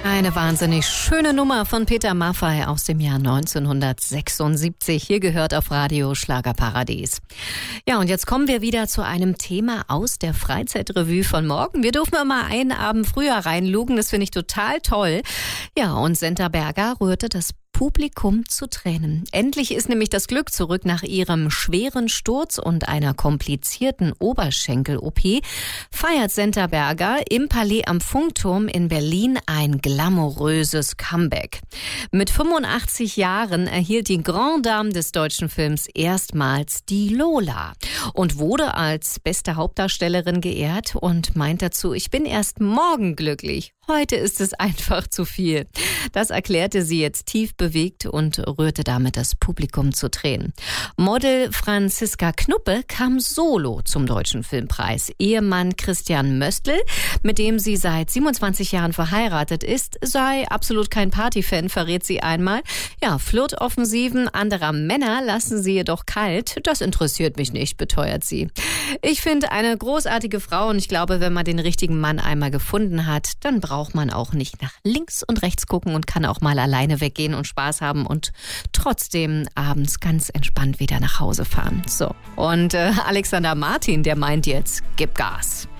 Eine wahnsinnig schöne Nummer von Peter Maffay aus dem Jahr 1976. Hier gehört auf Radio Schlagerparadies. Ja, und jetzt kommen wir wieder zu einem Thema aus der Freizeitrevue von morgen. Wir dürfen immer einen Abend früher reinlugen, das finde ich total toll. Ja, und Senta Berger rührte das Publikum zu Tränen. Endlich ist nämlich das Glück zurück. Nach ihrem schweren Sturz und einer komplizierten Oberschenkel-OP feiert Senta Berger im Palais am Funkturm in Berlin ein glamouröses Comeback. Mit 85 Jahren erhielt die Grande Dame des deutschen Films erstmals die Lola und wurde als beste Hauptdarstellerin geehrt und meint dazu: Ich bin erst morgen glücklich. Heute ist es einfach zu viel. Das erklärte sie jetzt tief bewegt und rührte damit das Publikum zu Tränen. Model Franziska Knuppe kam solo zum Deutschen Filmpreis. Ehemann Christian Möstl, mit dem sie seit 27 Jahren verheiratet ist, sei absolut kein Partyfan, verrät sie einmal. Ja, Flirtoffensiven anderer Männer lassen sie jedoch kalt. Das interessiert mich nicht, beteuert sie. Ich finde eine großartige Frau und ich glaube, wenn man den richtigen Mann einmal gefunden hat, dann braucht man auch nicht nach links und rechts gucken und kann auch mal alleine weggehen und Spaß haben und trotzdem abends ganz entspannt wieder nach Hause fahren. So, und Alexander Martin, der meint jetzt, gib Gas.